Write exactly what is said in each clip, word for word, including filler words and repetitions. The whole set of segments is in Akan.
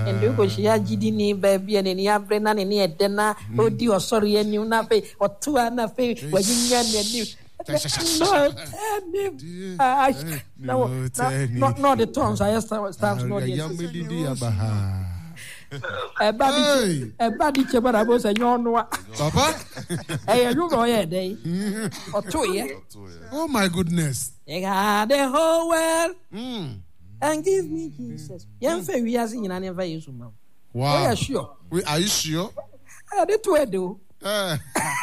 And you go, she had Gidini, baby, and any Abrena, and any dinner, oh, dear, sorry, and you nothing, or two and a face, where you and you. No, not not the tones. I just stand not the a body, a body, but I was a young one. Papa, hey, you go ahead, day or two, yeah. Oh my goodness! They got the whole world and give me Jesus. Young fair, we are singing an invasion. Wow, are you sure? Are you sure? I did to do. Amen.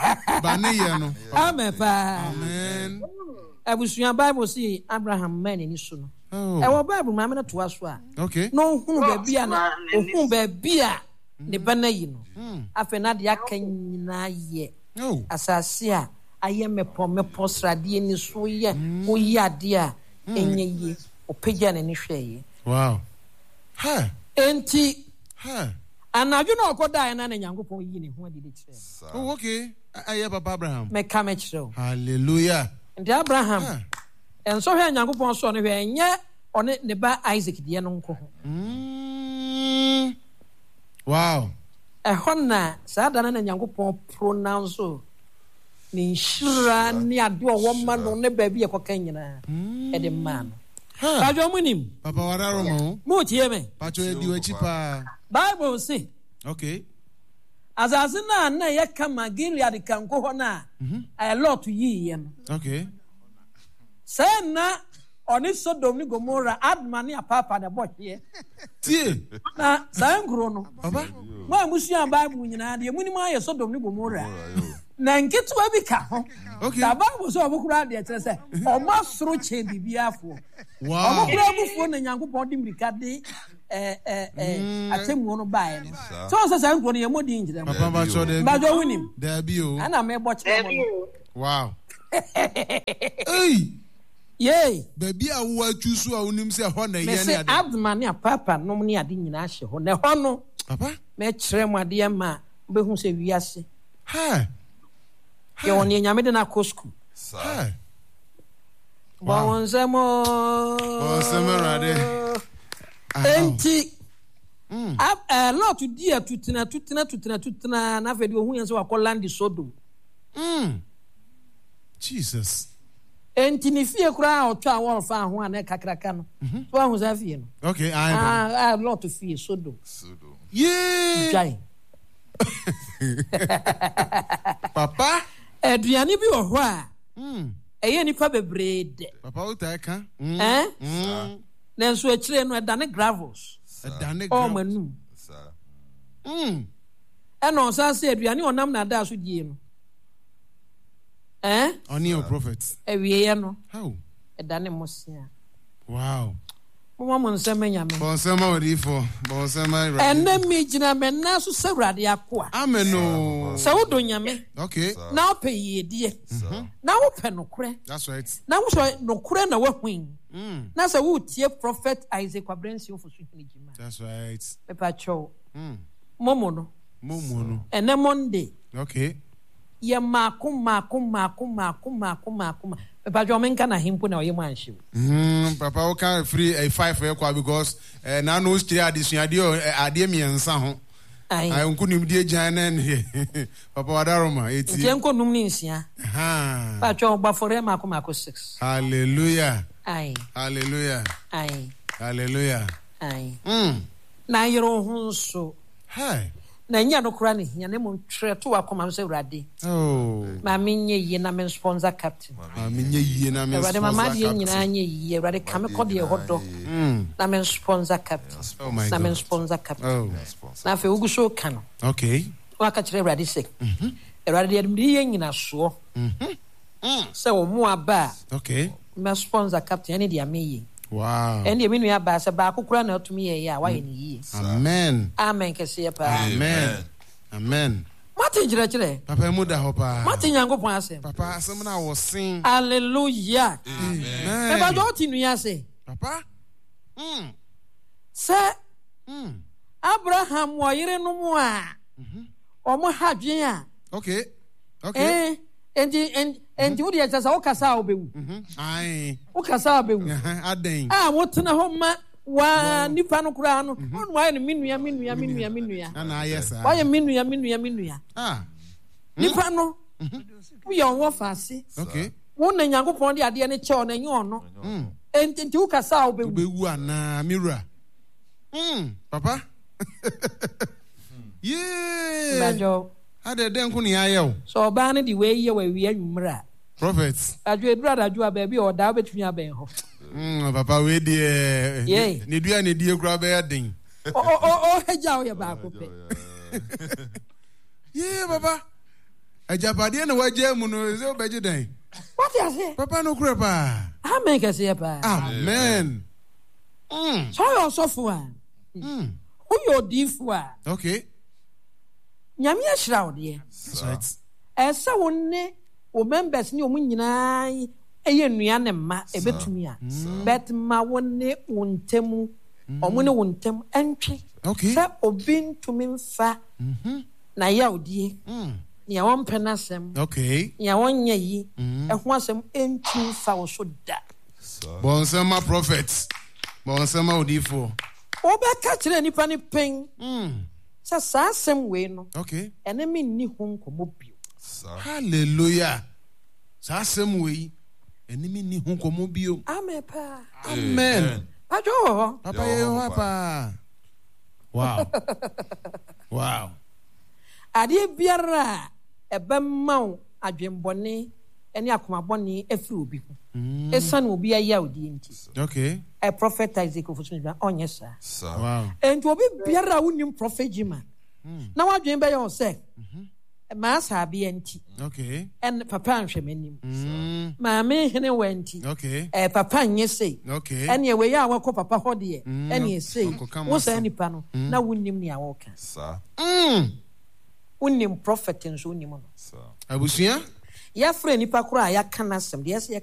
Amen. I was your Bible see Abraham man in his son. Oh, our Bible, mamma to us. Okay. No, whom be a whom be beer, the banana. After not yakin ye. Oh, as I see, I am a pomme post radian so ye, oh, ya dear, in ye, or pigeon and shade. Wow. Ha, ain't he? Ha. And now you know, go die and a young boy. What did it say? Oh, okay. I have Abraham. Make come show. Hallelujah. And Abraham. Ha. And so here, young boy, son of a yeah, on it, the bad Isaac, the uncle. Wow. A honor, Sadan and young boy pronounce so. Nishra near do a woman on the baby a cocaine, and a man. Ha, your money, Papa, what are you? Moot, hear me. But you do a cheaper. Bible say, okay. As I say, na ya come a Gilead can go on. I lot to ye. Okay. Say na on this so Dominic Gomorrah, add money a papa the boy here. Tea. Na San Grono. Papa, why must you Bible in the minimum so Dominic Gomorrah? Nan get to every car. Okay. The Bible so over there, say, or must through chain be careful. Wow. I'm phone and young body Riccardi. Eh eh eh I think one buy so as I'm going to more danger Papa but you win him there be you and I may watch wow hey yay baby I will choose so I will say ho na ye na add money papa no money ade nyina hye ho na ho no papa me kire mu ade ma be hu se wiase ha ye woni nyame de na kosku ha bon zemo bon zemo rade enti ab a lot to dear to tina to tina to tina to tina na fe de ohun yen se wa call land Sodom mm Jesus enti ni fie kura o twa won fa ho an kakraka no so ahun za fie no okay I ah a lot to fie Sodom Sodom yeah jai papa aduane bi wo ho a mm eye nipa bebre de papa o ta ka eh mm Nenso a chile no dane gravels. A dane gravels. Oh, manu. Mm. And on Saturday, aduane onam na da so die no. Eh? Oni your prophets. E wie no. How? E dane mosia. Wow. Mo mo nsema nyame. Bon sema odi fo. Bon sema right. And then me gina me na so sawrade akoa. Amen no. Sa wodo nyame. Okay. Na ope yedie. Na wo pe nokure. That's right. Na wo so nokure na wahwin. Mm. Na sa wo tie prophet Isaac Kwabrensi ofo so hini jima. That's right. Pepa cho. Mm. Momo no. Momo no. And then Monday. Okay. Ye makum makum makum makum makum makum. Pepa jo menka na himpo na oyemu anhye. Mhm. Papa o can free a five for kwa because eh na no stri adesuade o ade miensa ho. Ai. Ai nkunim die jana ne. Papa wadaroma eti. Nke nkonum ni nsia. Ha. Pa cho gba for makum makum six. Hallelujah. Ai. Hallelujah. Ai. Hallelujah. Ai. Mm. Na yero hu so. Hi. Na nya no kura ne nya ne mo tre to akoma so urade. Oh. Ma menye yi na men sponsor captain. Ma menye yi na men sponsor. Urade mama de nyina nya yi urade kame ko de hodo. Mm. Na men sponsor captain. Oh my God. Na men sponsor captain. Oh. Na fe ugu so kan. Okay. Wa ka kire urade se. Mhm. Urade de mi nyina so. Mhm. Mm. Se wo mu aba. Okay. Me sponsor captain ani de ameyi. Wow. And the minu ya ba se ba akukura na otumi ye ya wa ye ni. Amen. Amen kese pa. Amen. Amen. Mati jira jira. Papa mu da hopa. Mati Nyankopon asem. Papa asem na wo sing. Hallelujah. Amen. E ba jo ti nu ya se. Papa. Mm. Se Mm. Abraham wo yire no mu a. Mhm. Omo hadwen a. Okay. Okay. Eh Enti enti enti wo de tsasa wo kasa obewu. Mhm. Ai. Wo kasa obewu. Aden. Ah wo tena ho ma wa nipa no kura no onu wa no minua minua minua minua na yes wa ye minua minua minua ah nipa no we on wo fase okay wo na Nyankopon de ade ne che na nye ono enti nti wo kasa obewu obewu ana mirror mm papa yeah bajo ade den ko ni ayew so ba ne di we ye wa wi anwumra prophets ajo edura dajo ababi o da betumi aben ho mm papa we di eh ne dua ne die kura be den o o o heja o ye ba ko pe yeah papa ajabade na waje mu no se obeje den what you say papa no kura pa amen ka se pa amen mm so yo so fu a mm who you di fu a okay nyame ahira wo de right esa wonne o members ni o mu nyinaa eye nua ne ma ebetumi a bet ma wonne wontemu o mu ne wontem entwe okay se obi ntumi mfa mhm na ya odie mm nia won penasem okay nia won nyayi ehho asem entumi fa wo so da bonsema prophets bonsema odifo obeka kire nipa ni pen mm sa sa asem we no okay ene mi ni ho nkomo bio hallelujah sa asem we ene mi ni ho nkomo bio amen pa amen ajo papa yo papa wow wow ade biara ebemma adwembone ene akomabone afiri obi ho esane obi aya odi enti okay a prophet Isaac of Sunja onyesa wow enti obi biara wonim prophet Jima na wadwen be yo se ma sabe enti okay en papa anhwemanim ma me hene wanti okay eh papa nyese okay ene we ya wakọ papa hode ene sei wo sa nipa no na wonim ne awoka sa mm wonim prophet nso wonim no abusua ya frɛ nipa kora ya kana sem de yɛ